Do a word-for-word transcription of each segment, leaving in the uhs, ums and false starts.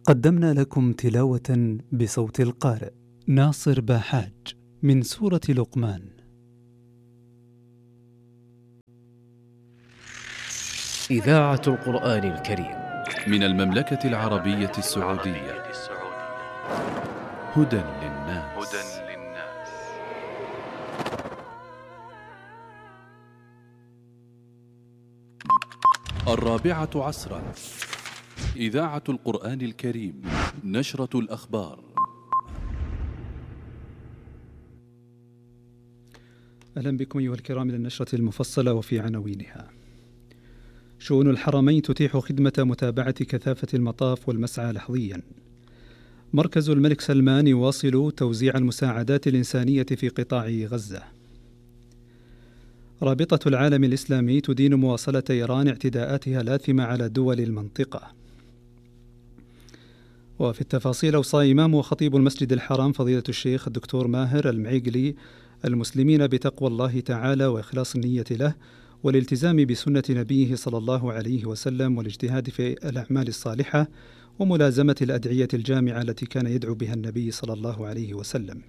قدمنا لكم تلاوة بصوت القارئ ناصر باحاج من سورة لقمان. إذاعة القرآن الكريم من المملكة العربية السعودية. هدى للناس. الرابعة عصرا. إذاعة القرآن الكريم. نشرة الأخبار. أهلا بكم أيها الكرام إلى النشرة المفصلة وفي عناوينها. شؤون الحرمين تتيح خدمة متابعة كثافة المطاف والمسعى لحظيا. مركز الملك سلمان يواصل توزيع المساعدات الإنسانية في قطاع غزة. رابطة العالم الإسلامي تدين مواصلة إيران اعتداءاتها الآثمة على دول المنطقة. وفي التفاصيل أوصى إمام وخطيب المسجد الحرام فضيلة الشيخ الدكتور ماهر المعيقلي المسلمين بتقوى الله تعالى وإخلاص النية له والالتزام بسنة نبيه صلى الله عليه وسلم والاجتهاد في الأعمال الصالحة وملازمة الأدعية الجامعة التي كان يدعو بها النبي صلى الله عليه وسلم.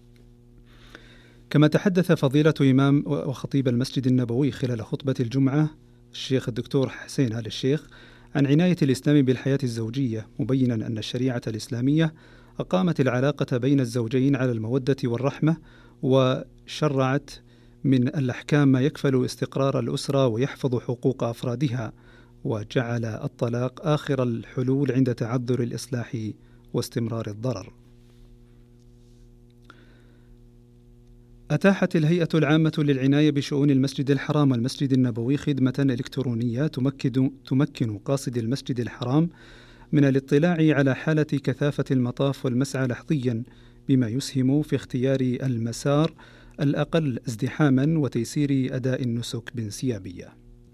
كما تحدث فضيلة إمام وخطيب المسجد النبوي خلال خطبة الجمعة الشيخ الدكتور حسين آل الشيخ عن عناية الإسلام بالحياة الزوجية، مبينا أن الشريعة الإسلامية أقامت العلاقة بين الزوجين على المودة والرحمة، وشرعت من الأحكام ما يكفل استقرار الأسرة ويحفظ حقوق أفرادها، وجعل الطلاق آخر الحلول عند تعذر الإصلاح واستمرار الضرر. أتاحت الهيئة العامة للعناية بشؤون المسجد الحرام والمسجد النبوي خدمة إلكترونية تمكن, تمكن قاصد المسجد الحرام من الاطلاع على حالة كثافة المطاف والمسعى لحظيا، بما يسهم في اختيار المسار الأقل ازدحاما وتيسير أداء النسك بانسيابية.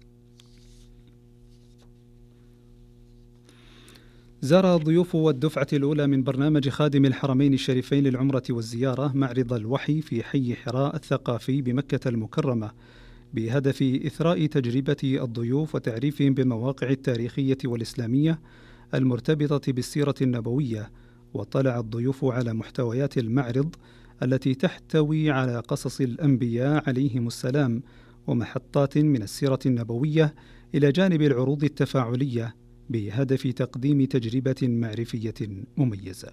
زار الضيوف والدفعة الأولى من برنامج خادم الحرمين الشريفين للعمرة والزيارة معرض الوحي في حي حراء الثقافي بمكة المكرمة، بهدف إثراء تجربة الضيوف وتعريفهم بالمواقع التاريخية والإسلامية المرتبطة بالسيرة النبوية. واطلع الضيوف على محتويات المعرض التي تحتوي على قصص الأنبياء عليهم السلام ومحطات من السيرة النبوية، إلى جانب العروض التفاعلية بهدف تقديم تجربة معرفية مميزة.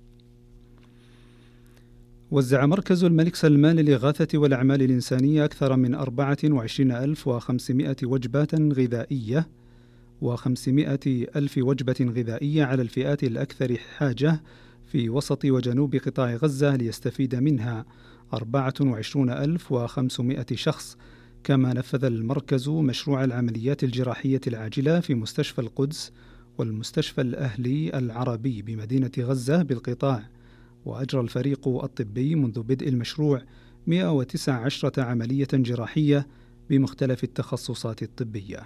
وزع مركز الملك سلمان للإغاثة والأعمال الإنسانية أكثر من أربعة وعشرين ألف وخمسمائة وجبة غذائية وخمسمائة ألف وجبة غذائية على الفئات الأكثر حاجة في وسط وجنوب قطاع غزة، ليستفيد منها أربعة وعشرين ألف وخمسمائة شخص. كما نفذ المركز مشروع العمليات الجراحية العاجلة في مستشفى القدس والمستشفى الأهلي العربي بمدينة غزة بالقطاع، وأجرى الفريق الطبي منذ بدء المشروع مئة وتسعة عشر عملية جراحية بمختلف التخصصات الطبية.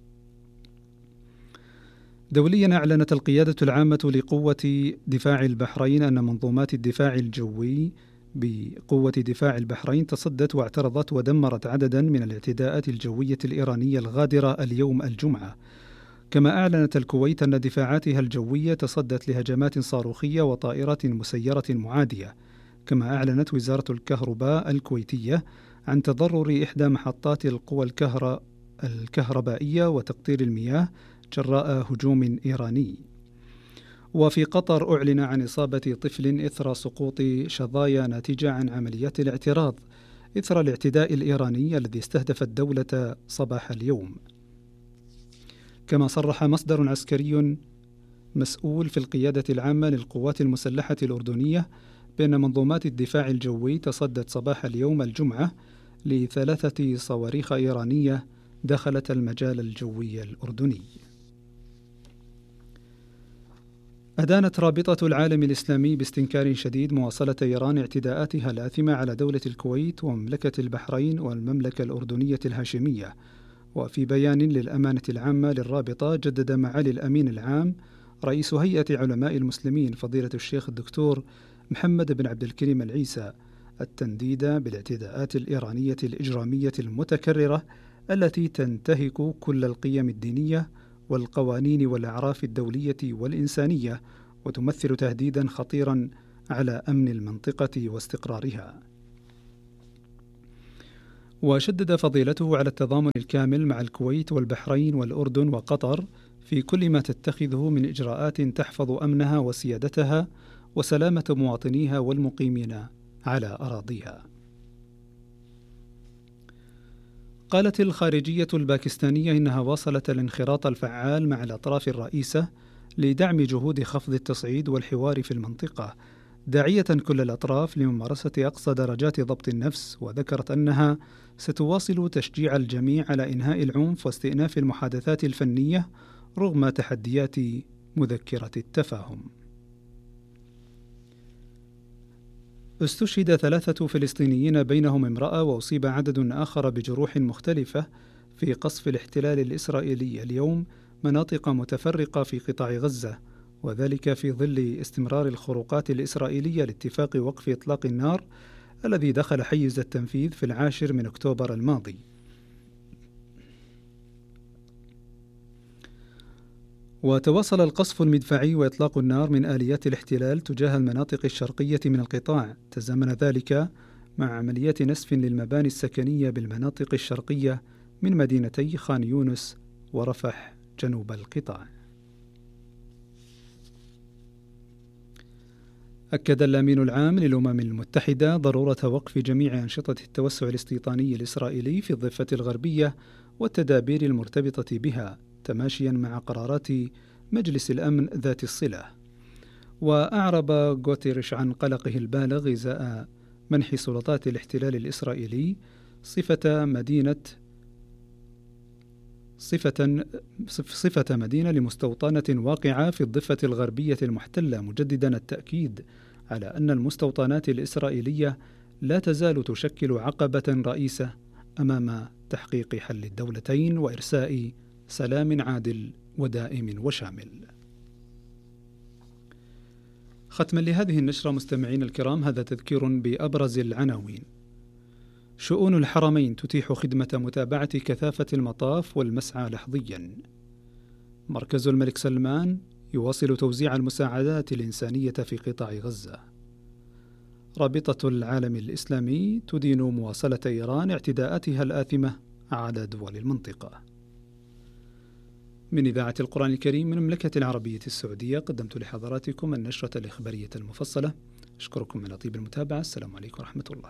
دوليا، أعلنت القيادة العامة لقوة دفاع البحرين أن منظومات الدفاع الجوي بقوة دفاع البحرين تصدت واعترضت ودمرت عددا من الاعتداءات الجوية الإيرانية الغادرة اليوم الجمعة. كما أعلنت الكويت أن دفاعاتها الجوية تصدت لهجمات صاروخية وطائرات مسيرة معادية. كما أعلنت وزارة الكهرباء الكويتية عن تضرر إحدى محطات القوى الكهر... الكهربائية وتقطير المياه جراء هجوم إيراني. وفي قطر أعلن عن إصابة طفل إثر سقوط شظايا ناتجة عن عمليات الاعتراض إثر الاعتداء الإيراني الذي استهدف الدولة صباح اليوم. كما صرح مصدر عسكري مسؤول في القيادة العامة للقوات المسلحة الأردنية بأن منظومات الدفاع الجوي تصدت صباح اليوم الجمعة لثلاثة صواريخ إيرانية دخلت المجال الجوي الأردني. أدانت رابطة العالم الإسلامي باستنكار شديد مواصلة إيران اعتداءاتها الآثمة على دولة الكويت ومملكة البحرين والمملكة الأردنية الهاشمية. وفي بيان للأمانة العامة للرابطة، جدد معالي الأمين العام رئيس هيئة علماء المسلمين فضيلة الشيخ الدكتور محمد بن عبد الكريم العيسى التنديد بالاعتداءات الإيرانية الإجرامية المتكررة التي تنتهك كل القيم الدينية والقوانين والأعراف الدولية والإنسانية، وتمثل تهديدا خطيرا على أمن المنطقة واستقرارها. وشدد فضيلته على التضامن الكامل مع الكويت والبحرين والأردن وقطر في كل ما تتخذه من إجراءات تحفظ أمنها وسيادتها وسلامة مواطنيها والمقيمين على أراضيها. قالت الخارجية الباكستانية إنها واصلت الانخراط الفعال مع الأطراف الرئيسة لدعم جهود خفض التصعيد والحوار في المنطقة، داعية كل الأطراف لممارسة أقصى درجات ضبط النفس، وذكرت أنها ستواصل تشجيع الجميع على إنهاء العنف واستئناف المحادثات الفنية رغم تحديات مذكرة التفاهم. استشهد ثلاثة فلسطينيين بينهم امرأة وأصيب عدد آخر بجروح مختلفة في قصف الاحتلال الإسرائيلي اليوم مناطق متفرقة في قطاع غزة، وذلك في ظل استمرار الخروقات الإسرائيلية لاتفاق وقف إطلاق النار الذي دخل حيز التنفيذ في العاشر من أكتوبر الماضي. وتواصل القصف المدفعي وإطلاق النار من آليات الاحتلال تجاه المناطق الشرقية من القطاع، تزامن ذلك مع عمليات نسف للمباني السكنية بالمناطق الشرقية من مدينتي خان يونس ورفح جنوب القطاع. أكد الأمين العام للأمم المتحدة ضرورة وقف جميع أنشطة التوسع الاستيطاني الإسرائيلي في الضفة الغربية والتدابير المرتبطة بها، تماشيا مع قرارات مجلس الأمن ذات الصلة. وأعرب غوتيريش عن قلقه البالغ إزاء منح سلطات الاحتلال الإسرائيلي صفة مدينة صفة صفة مدينة لمستوطنة واقعة في الضفة الغربية المحتلة، مجددا التأكيد على أن المستوطنات الإسرائيلية لا تزال تشكل عقبة رئيسة أمام تحقيق حل الدولتين وإرساء سلام عادل ودائم وشامل. ختما لهذه النشرة مستمعين الكرام، هذا تذكير بأبرز العناوين. شؤون الحرمين تتيح خدمة متابعة كثافة المطاف والمسعى لحظيا. مركز الملك سلمان يواصل توزيع المساعدات الإنسانية في قطاع غزة. رابطة العالم الإسلامي تدين مواصلة إيران اعتداءاتها الآثمة على دول المنطقة. من إذاعة القرآن الكريم من المملكة العربية السعودية قدمت لحضراتكم النشرة الإخبارية المفصلة. أشكركم من طيب المتابعة. السلام عليكم ورحمة الله.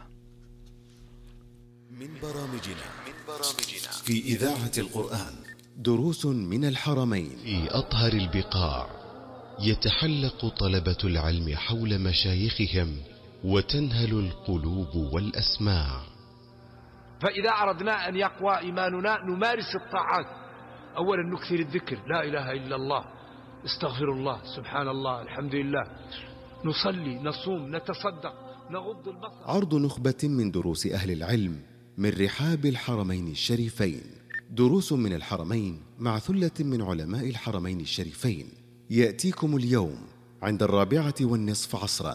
من برامجنا من برامجنا في إذاعة القرآن دروس من الحرمين. في أطهر البقاع يتحلق طلبة العلم حول مشايخهم وتنهل القلوب والأسماع. فإذا أردنا أن يقوى إيماننا نمارس الطاعات. أولا نكثر الذكر، لا إله إلا الله، استغفر الله، سبحان الله، الحمد لله، نصلي، نصوم، نتصدق، نغض البصر. عرض نخبة من دروس أهل العلم من رحاب الحرمين الشريفين. دروس من الحرمين مع ثلة من علماء الحرمين الشريفين يأتيكم اليوم عند الرابعة والنصف عصرا.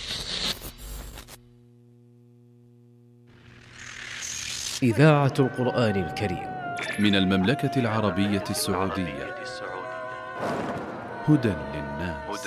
إذاعة القرآن الكريم من المملكة العربية السعودية. هدى